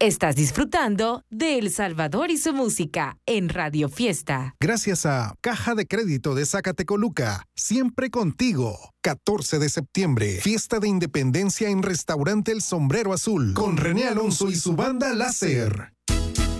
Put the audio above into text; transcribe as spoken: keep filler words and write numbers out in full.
Estás disfrutando de El Salvador y su música en Radio Fiesta. Gracias a Caja de Crédito de Zacatecoluca, siempre contigo. catorce de septiembre, fiesta de independencia en Restaurante El Sombrero Azul, con René Alonso y su banda Láser.